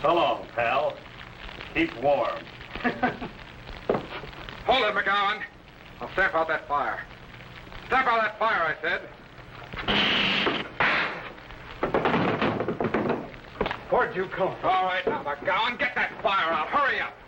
So long, pal. Keep warm. Hold it, McGowan. I'll stamp out that fire. Stamp out that fire, I said. Where'd you come from? All right, now, McGowan, get that fire out. Hurry up.